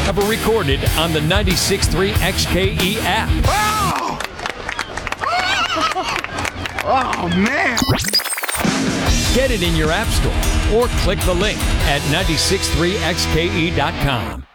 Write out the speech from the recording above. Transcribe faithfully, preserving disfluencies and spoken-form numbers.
ever recorded on the ninety-six point three X K E app. Oh! Oh, man. Get it in your app store or click the link at nine six three X K E dot com.